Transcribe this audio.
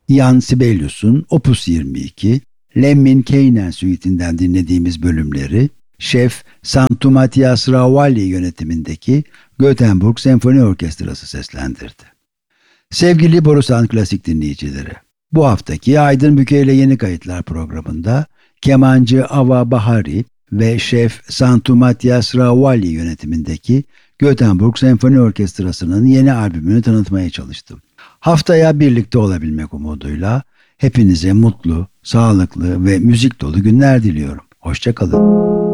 Ian Sibelius'un Opus 22, Lemminkäinen Suite'inden dinlediğimiz bölümleri, Şef Santu Matias Ravalli yönetimindeki Göteborg Senfoni Orkestrası seslendirdi. Sevgili Borusan Klasik dinleyicileri, bu haftaki Aydın Büke ile Yeni Kayıtlar programında kemancı Ava Bahari ve Şef Santu Matias Ravalli yönetimindeki Göteborg Senfoni Orkestrası'nın yeni albümünü tanıtmaya çalıştım. Haftaya birlikte olabilmek umuduyla hepinize mutlu, sağlıklı ve müzik dolu günler diliyorum. Hoşça kalın.